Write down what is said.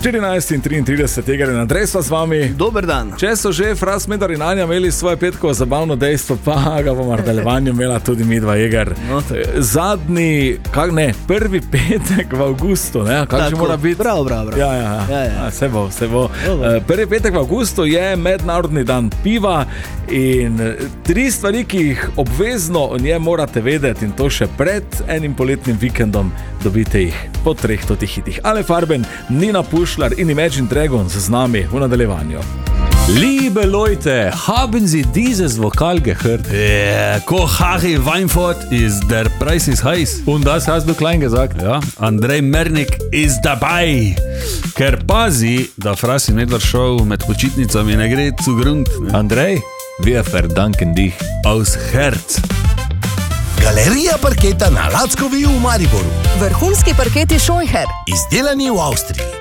14:33 je Andrej z vami. Dober dan. Če so že Fras, Medar in Anja imeli svoje petkovo zabavno dejstvo, pa ga bomo v nadaljevanju imela tudi midva, Jeger. Zadnji, prvi petek v avgustu, ne? Kako že mora biti? Bravo. Ja. Se bo. Prvi petek v avgustu je mednarodni dan piva in 3 stvari, ki jih obvezno o njem morate vedeti, in to še pred enim poletnim vikendom, dobite jih po 3 hitih. Ale Farben, Nina Pušlar in Imagine Dragons z nami v nadaljevanju. Liebe Leute, haben Sie dieses Vokal gehört? Harry Weinfurt ist der Preis ist heiß. Und das hast du klein gesagt. Ja, Andrej Mernik ist dabei. Ker pazi, da Fras in Medvard Show med počitnicami ne gre zu Grund. Andrej, wir verdanken dich. Aus Herz. Galerija parketa na Lackovi v Mariboru. Vrhunski parketi Scheucher. Izdelani v Avstriji.